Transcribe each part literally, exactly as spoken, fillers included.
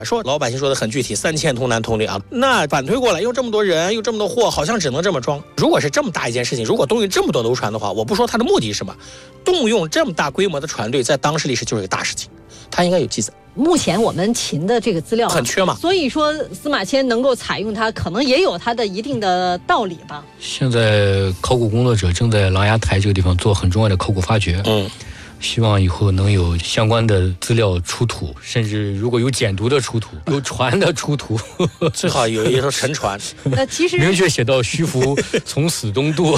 说老百姓说的很具体，三千通南通里啊，那反推过来，又这么多人，又这么多货，好像只能这么装。如果是这么大一件事情，如果动用这么多楼船的话，我不说它的目的是什么，动用这么大规模的船队，在当时历史就是一个大事情，它应该有记载。 目前我们秦的这个资料很缺嘛， 所以说司马迁能够采用它，可能也有它的一定的道理吧。 现在考古工作者正在琅琊台这个地方做很重要的考古发掘，嗯。希望以后能有相关的资料出土，甚至如果有简牍的出土，有船的出土， 最好有一艘沉船。 那其实明确写到徐福从此东渡。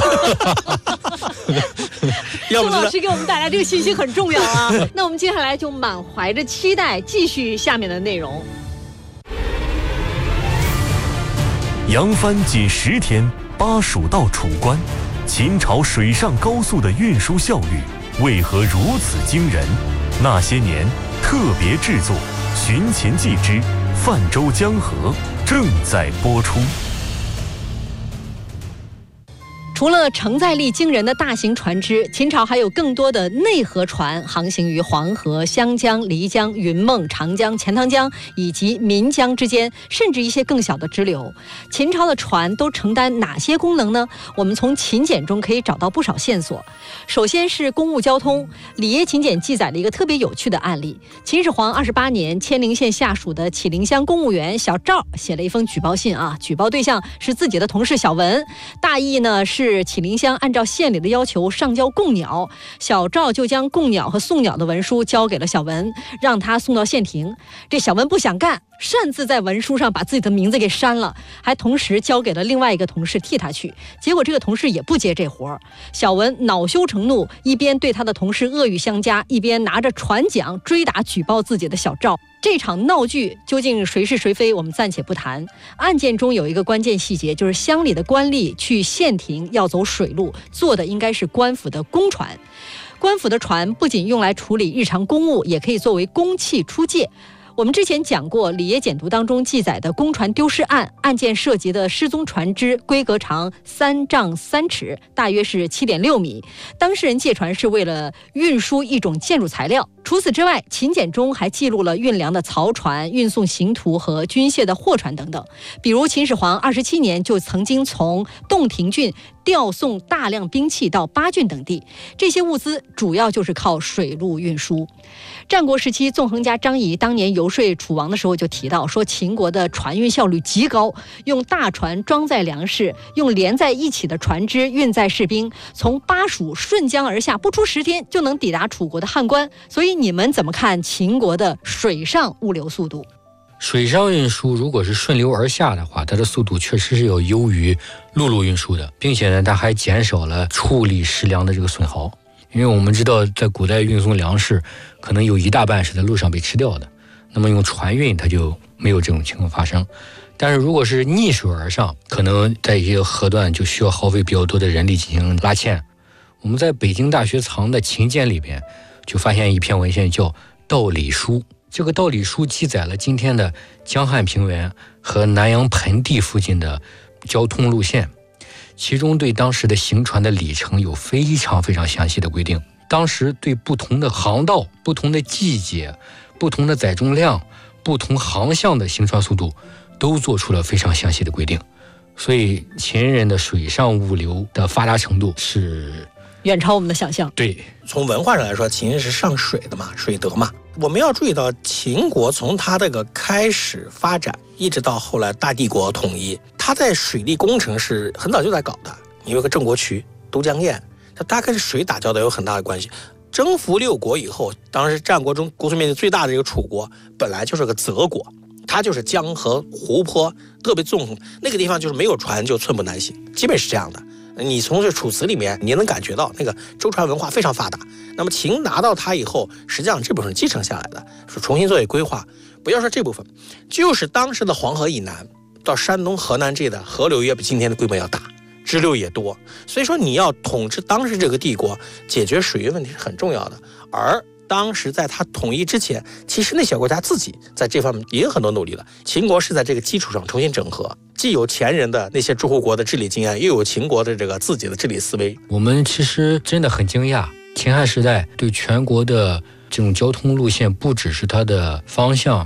宋老师给我们带来这个信息很重要啊。那我们接下来就满怀着期待，继续下面的内容。 扬帆仅十天，巴蜀到楚关，秦朝水上高速的运输效率为何如此惊人？那些年特别制作《寻秦记之泛舟江河》正在播出。 除了承载力惊人的大型船只，秦朝还有更多的内河船航行于黄河、湘江、漓江、云梦、长江、钱塘江以及岷江之间，甚至一些更小的支流。秦朝的船都承担哪些功能呢？我们从秦简中可以找到不少线索。首先是公务交通，里耶秦简记载了一个特别有趣的案例。秦始皇二十八年，千陵县下属的启陵乡公务员小赵写了一封举报信啊，举报对象是自己的同事小文，大意呢是是启陵乡按照县里的要求上交贡鸟，小赵就将贡鸟和送鸟的文书交给了小文，让他送到县庭。这小文不想干，擅自在文书上把自己的名字给删了，还同时交给了另外一个同事替他去。结果这个同事也不接这活，小文恼羞成怒，一边对他的同事恶语相加，一边拿着船桨追打举报自己的小赵。这场闹剧究竟谁是谁非，我们暂且不谈。案件中有一个关键细节，就是乡里的官吏去县庭要走水路，坐的应该是官府的公船。官府的船不仅用来处理日常公务，也可以作为公器出借。我们之前讲过，《里耶简牍》当中记载的公船丢失案，案件涉及的失踪船只规格长三丈三尺，大约是七点六米。当事人借船是为了运输一种建筑材料。除此之外，秦简中还记录了运粮的漕船、运送刑徒和军械的货船等等。比如秦始皇二十七年就曾经从洞庭郡调送大量兵器到巴郡等地，这些物资主要就是靠水路运输。战国时期，纵横家张仪当年游说楚王的时候就提到说，秦国的船运效率极高，用大船装载粮食，用连在一起的船只运载士兵，从巴蜀顺江而下，不出十天就能抵达楚国的汉关。所以你们怎么看秦国的水上物流速度？ 水上运输如果是顺流而下的话，它的速度确实是要优于陆路运输的，并且呢，它还减少了处理食粮的这个损耗。因为我们知道，在古代运送粮食，可能有一大半是在路上被吃掉的，那么用船运它就没有这种情况发生。但是如果是逆水而上，可能在一些河段就需要耗费比较多的人力进行拉纤。我们在北京大学藏的秦简里边就发现一篇文献叫《道理书》，这个《道理书》记载了今天的江汉平原和南阳盆地附近的交通路线，其中对当时的行船的里程有非常非常详细的规定。当时对不同的航道、不同的季节、不同的载重量、不同航向的行船速度都做出了非常详细的规定。所以秦人的水上物流的发达程度是远超我们的想象。 对， 从文化上来说，秦人是上水的嘛，水德嘛。我们要注意到，秦国从它这个开始发展，一直到后来大帝国统一，它在水利工程是很早就在搞的。你有个郑国渠、都江堰，它大概是水打交道有很大的关系。征服六国以后，当时战国中国土面积最大的一个楚国，本来就是个泽国，它就是江河湖泊特别纵，那个地方就是没有船就寸步难行，基本是这样的。你从这楚辞里面，你能感觉到那个舟船文化非常发达。那么秦拿到它以后，实际上这部分继承下来的，是重新作为规划。不要说这部分，就是当时的黄河以南到山东、河南这的河流也比今天的规模要大，支流也多。所以说你要统治当时这个帝国，解决水运问题是很重要的。而当时在他统一之前，其实那小国家自己在这方面也有很多努力了。秦国是在这个基础上重新整合，既有前人的那些诸侯国的治理经验，又有秦国的这个自己的治理思维。 我们其实真的很惊讶，秦汉时代对全国的这种交通路线，不只是它的方向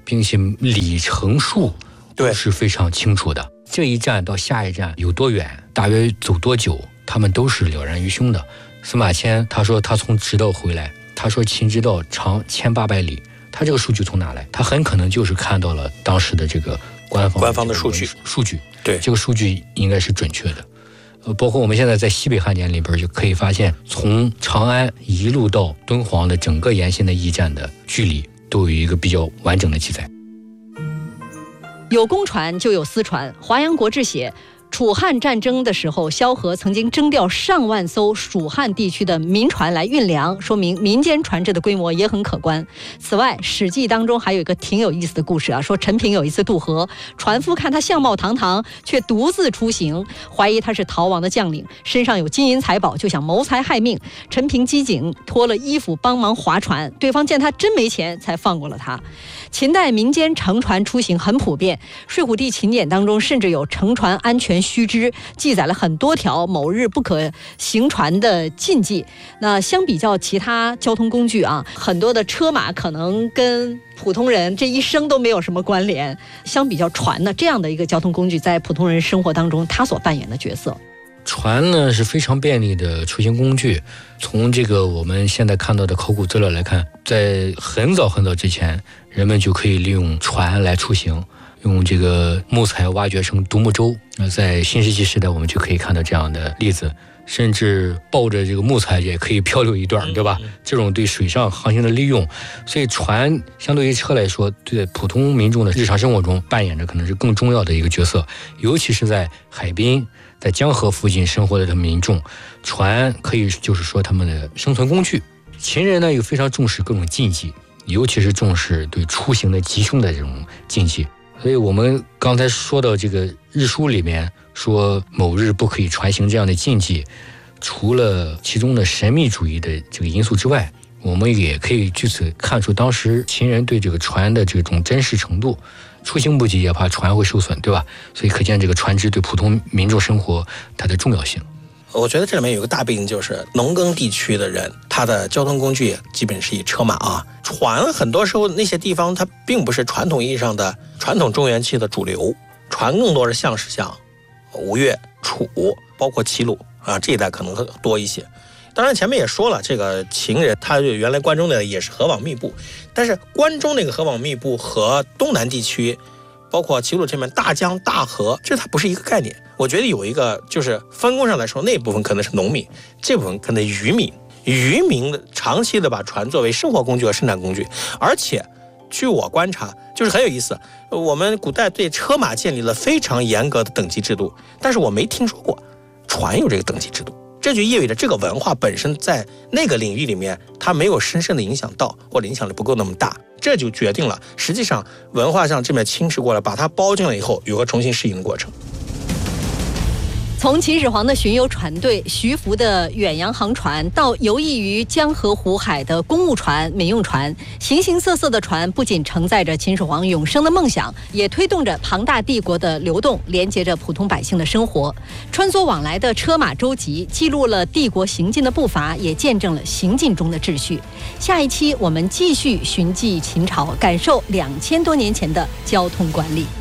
并且里程数都对是非常清楚的。这一站到下一站有多远，大约走多久，他们都是了然于胸的。司马迁他说他从直道回来，他说秦直道长千八百里，他这个数据从哪来？他很可能就是看到了当时的这个官方官方的数据， 数据对， 这个数据应该是准确的。呃，包括我们现在在西北汉典里边就可以发现，从长安一路到敦煌的整个沿线的驿站的距离，都有一个比较完整的记载。 有公船就有私船，《华阳国志》写，楚汉战争的时候，萧何曾经征调上万艘蜀汉地区的民船来运粮，说明民间船只的规模也很可观。此外，《史记》当中还有一个挺有意思的故事啊，说陈平有一次渡河，船夫看他相貌堂堂，却独自出行，怀疑他是逃亡的将领，身上有金银财宝，就想谋财害命。陈平机警，脱了衣服帮忙划船，对方见他真没钱，才放过了他。秦代民间乘船出行很普遍，《睡虎地秦简》当中甚至有乘船安全须知，记载了很多条某日不可行船的禁忌。那相比较其他交通工具啊，很多的车马可能跟普通人这一生都没有什么关联，相比较船呢，这样的一个交通工具在普通人生活当中它所扮演的角色。 船呢是非常便利的出行工具。从这个我们现在看到的考古资料来看，在很早很早之前，人们就可以利用船来出行，用这个木材挖掘成独木舟。那在新石器时代，我们就可以看到这样的例子，甚至抱着这个木材也可以漂流一段，对吧？这种对水上航行的利用，所以船相对于车来说，对普通民众的日常生活中扮演着可能是更重要的一个角色，尤其是在海滨。在江河附近生活的民众，船可以就是说他们的生存工具。秦人呢又非常重视各种禁忌，尤其是重视对出行的吉凶的这种禁忌。所以我们刚才说到这个日书里面说某日不可以船行这样的禁忌，除了其中的神秘主义的这个因素之外，我们也可以据此看出当时秦人对这个船的这种珍视程度。出行不及也怕船会受损，对吧？所以可见这个船只对普通民众生活它的重要性。 我觉得这里面有个大背景，就是农耕地区的人，他的交通工具基本是以车马啊，船很多时候那些地方它并不是传统意义上的传统中原期的主流，船更多是像是像吴越、楚，包括齐鲁啊这一带可能多一些。当然前面也说了，这个秦人他原来关中的也是河网密布，但是关中那个河网密布和东南地区包括齐鲁这边大江大河，这它不是一个概念。我觉得有一个就是分工上来说，那部分可能是农民，这部分可能渔民，渔民长期的把船作为生活工具和生产工具。而且据我观察，就是很有意思，我们古代对车马建立了非常严格的等级制度，但是我没听说过船有这个等级制度。这就意味着这个文化本身在那个领域里面它没有深深的影响到，或者影响力不够那么大，这就决定了实际上文化上这边侵蚀过来，把它包进来以后有个重新适应的过程。 从秦始皇的巡游船队、徐福的远洋航船，到游弋于江河湖海的公务船、民用船，形形色色的船不仅承载着秦始皇永生的梦想，也推动着庞大帝国的流动，连接着普通百姓的生活。穿梭往来的车马舟楫，记录了帝国行进的步伐，也见证了行进中的秩序。下一期我们继续寻迹秦朝，感受两千多年前的交通管理。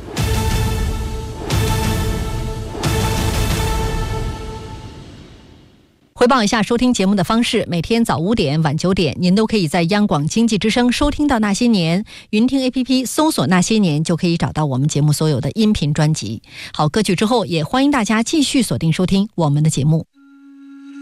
回报一下收听节目的方式，每天早五点晚九点您都可以在央广经济之声收听到那些年，云听 A P P 搜索那些年就可以找到我们节目所有的音频专辑。好，歌曲之后也欢迎大家继续锁定收听我们的节目。